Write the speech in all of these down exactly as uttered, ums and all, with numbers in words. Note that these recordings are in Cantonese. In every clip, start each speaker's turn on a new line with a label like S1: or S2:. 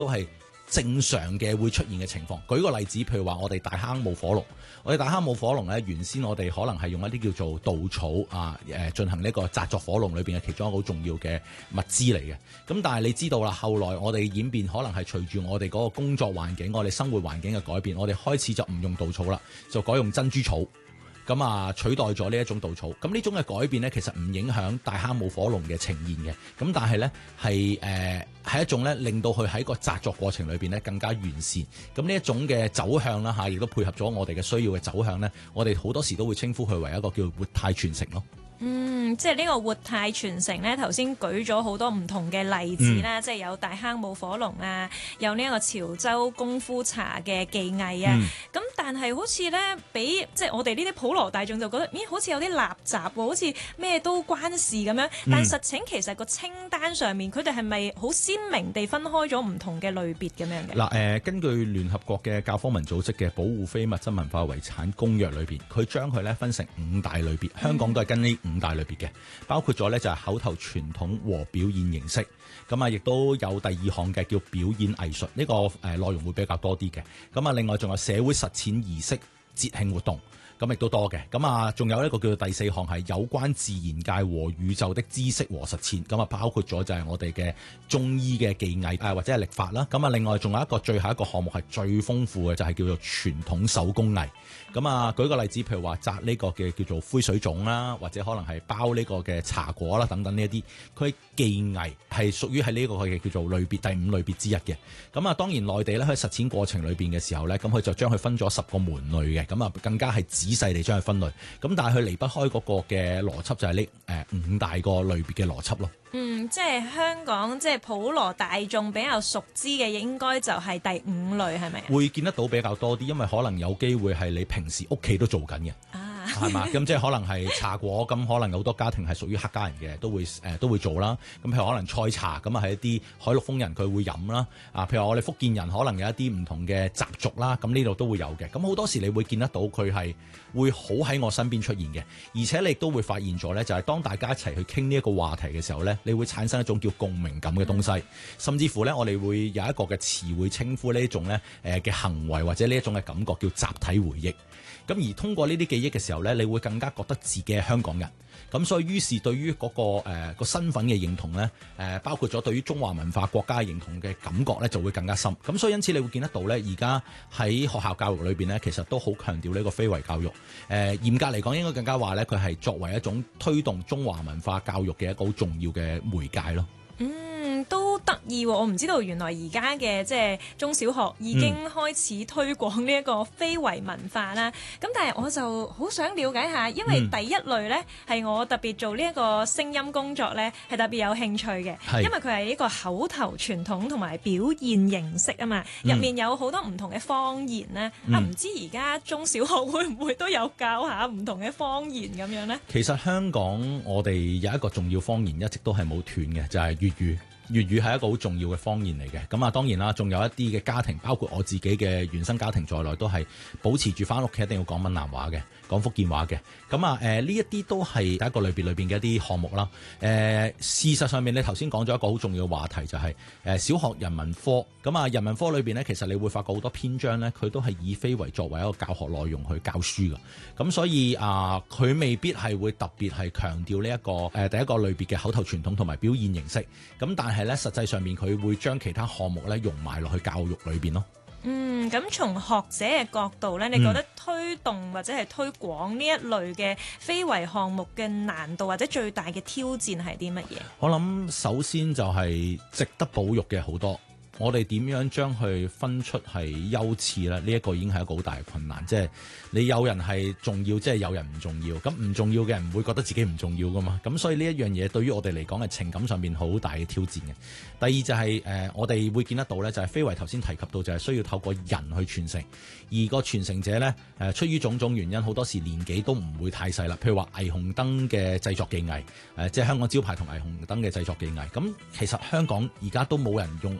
S1: 都係正常嘅會出現嘅情況。舉個例子，譬如話我哋大坑舞火龍，我哋大坑舞火龍咧，原先我哋可能係用一啲叫做稻草啊，誒進行呢個紮作火龍裏邊嘅其中一個好重要嘅物資嚟嘅。咁但係你知道啦，後來我哋演變可能係隨住我哋嗰個工作環境、我哋生活環境嘅改變，我哋開始就唔用稻草啦，就改用珍珠草。咁啊，取代咗呢一種稻草，咁呢種嘅改變呢，其實唔影響大坑舞火龍嘅呈現嘅。咁但係呢，係誒係一種咧，令到佢喺個紮作過程裏邊呢更加完善。咁呢一種嘅走向啦嚇，亦都配合咗我哋嘅需要嘅走向呢，我哋好多時都會稱呼佢為一個叫活態傳承咯。
S2: 嗯，即係呢個活態傳承咧，頭先舉咗好多唔同嘅例子啦，嗯、即係有大坑舞火龍啊，有呢一個潮州功夫茶嘅技藝啊，咁、嗯、但係好似咧，俾即係我哋呢啲普羅大眾就覺得，咦，好似有啲垃圾喎，好似咩都關事咁樣。但實情其實個清單上面，佢哋係咪好鮮明地分開咗唔同嘅類別咁樣嘅？嗱，
S1: 誒，根據聯合國嘅教科文組織嘅保護非物質文化遺產公約裏邊，佢將佢咧分成五大類別，香港都係跟呢五大類別嘅，包括咗咧就係口頭傳統和表演形式，咁啊亦都有第二項嘅叫表演藝術，呢、這個誒內容會比較多啲嘅，咁啊另外仲有社會實踐儀式、節慶活動。咁亦都多嘅，咁啊，仲有一個叫做第四項係有關自然界和宇宙的知識和實踐，咁啊包括咗就係我哋嘅中醫嘅技藝誒或者係曆法啦，咁啊另外仲有一個最後一個項目係最豐富嘅，就係叫做傳統手工藝。咁啊舉個例子，譬如話紮呢個嘅叫做灰水粽啦，或者可能係包呢個嘅茶果啦等等呢一啲，佢技藝係屬於喺呢個嘅叫做類別第五類別之一嘅。咁啊當然內地咧喺實踐過程裏邊嘅時候咧，咁佢就將佢分咗十個門類嘅，咁啊更加係仔細地將佢分類，咁但係佢離不開嗰個嘅邏輯就係呢誒五大個類別嘅邏輯咯。
S2: 嗯，即係香港即係普羅大眾比較熟知嘅，應該就係第五類，係咪？會
S1: 見得到比較多啲，因為可能有機會係你平時屋企都做緊嘅。係嘛？咁即係可能係茶果，咁可能好多家庭係屬於客家人嘅，都會誒、呃、都會做啦。咁譬如可能菜茶，咁啊係一啲海陸豐人佢會飲啦。啊，譬如我哋福建人可能有一啲唔同嘅習俗啦，咁呢度都會有嘅。咁好多時你會見得到佢係會好喺我身邊出現嘅，而且你亦都會發現咗咧，就係當大家一齊去傾呢一個話題嘅時候咧，你會產生一種叫共鳴感嘅東西，甚至乎咧我哋會有一個嘅詞彙稱呼呢一種咧誒嘅行為或者呢一種嘅感覺叫集體回憶。咁而通過呢啲記憶嘅時候咧，你會更加覺得自己係香港人。咁所以於是對於嗰、那個誒、呃、個身份嘅認同咧，誒、呃、包括咗對於中華文化國家嘅認同嘅感覺咧，就會更加深。咁所以因此你會見得到咧，而家喺學校教育裏邊咧，其實都好強調呢個非遺教育。誒、呃、嚴格嚟講，應該更加話咧，佢係作為一種推動中華文化教育嘅一個好重要嘅媒介咯。
S2: 嗯，都得意喎！我唔知道原來而家嘅即係中小學已經開始推廣呢一個非遺文化啦。咁、嗯、但係我就好想了解下，因為第一類呢係我特別做呢一個聲音工作呢係特別有興趣嘅，因為佢係一個口頭傳統同埋表現形式啊嘛，入面有好多唔同嘅方言呢、嗯、啊，唔知而家中小學會唔會都有教下唔同嘅方言咁樣呢？
S1: 其實香港我哋有一個重要方言一直都係冇斷嘅，就係、是、粵語。粵語係一個好重要嘅方言嚟嘅，咁啊當然啦，仲有一啲嘅家庭，包括我自己嘅原生家庭在內，都係保持住翻屋企一定要講閩南話嘅，講福建話嘅。咁啊誒呢一啲都係第一個類別裏邊嘅一啲項目啦。誒、呃、事實上面，你頭先講咗一個好重要嘅話題，就係、是、誒、呃、小學人文科。咁啊人文科裏邊呢，其實你會發覺好多篇章呢，佢都係以非遺作為一個教學內容去教書㗎。咁所以啊，佢、呃、未必係會特別係強調呢一個誒、呃、第一個類別嘅口頭傳統同埋表現形式。咁但係咧，實際上面佢會將其他項目咧融埋落去教育裏邊咯。
S2: 嗯，咁從學者嘅角度咧，你覺得推動或者係推廣呢一類嘅非遺項目嘅難度或者最大嘅挑戰係啲乜嘢？
S1: 我諗首先就係值得保育嘅好多。我哋點樣將佢分出係優次咧？呢、這、一個已經係一個好大嘅困難。即係你有人係重要，即係有人唔重要。咁唔重要嘅人唔會覺得自己唔重要噶嘛。咁所以呢一樣嘢對於我哋嚟講係情感上面好大嘅挑戰嘅。第二就係、是、誒、呃，我哋會見得到咧，就係非遺頭先提及到就係需要透過人去傳承，而個傳承者咧誒、呃，出於種種原因，好多時年紀都唔會太細啦。譬如話霓虹燈嘅製作技藝，誒、呃、即係香港招牌同霓虹燈嘅製作技藝。咁其實香港而家都冇人用霓虹燈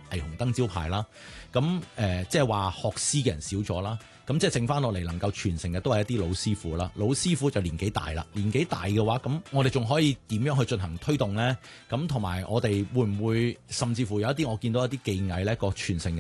S1: 生招牌啦。咁誒、呃，即係話學師嘅人少咗啦。咁即係剩翻落嚟能夠傳承嘅都係一啲老師傅啦。老師傅就年紀大啦，年紀大嘅話，咁我哋仲可以點樣去進行推動呢？咁同埋我哋會唔會甚至乎有一啲我見到一啲技藝呢個傳承嘅